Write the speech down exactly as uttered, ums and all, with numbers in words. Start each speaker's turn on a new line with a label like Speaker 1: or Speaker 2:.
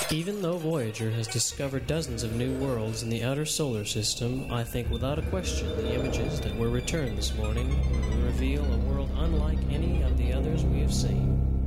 Speaker 1: Even though Voyager has discovered dozens of new worlds in the outer solar system, I think without a question the images that were returned this morning reveal a world unlike any of the others we have seen.